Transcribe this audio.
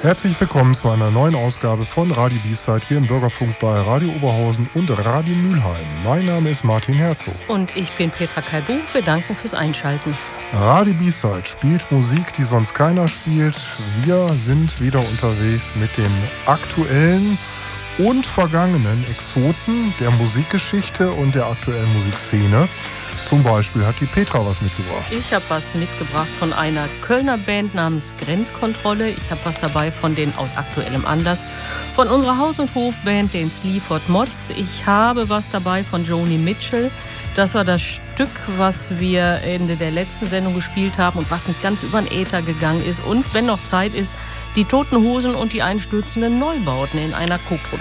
Herzlich willkommen zu einer neuen Ausgabe von Radio B-Side hier im Bürgerfunk bei Radio Oberhausen und Radio Mülheim. Mein Name ist Martin Herzog. Und ich bin Petra Kalbuch. Wir danken fürs Einschalten. Radio B-Side spielt Musik, die sonst keiner spielt. Wir sind wieder unterwegs mit den aktuellen und vergangenen Exoten der Musikgeschichte und der aktuellen Musikszene. Zum Beispiel hat die Petra was mitgebracht. Ich habe was mitgebracht von einer Kölner Band namens Grenzkontrolle. Ich habe was dabei von den aus aktuellem Anlass von unserer Haus- und Hofband, den Sleaford Mods. Ich habe was dabei von Joni Mitchell. Das war das Stück, was wir Ende der letzten Sendung gespielt haben und was nicht ganz über den Äther gegangen ist. Und wenn noch Zeit ist, die Toten Hosen und die einstürzenden Neubauten in einer Koproduktion.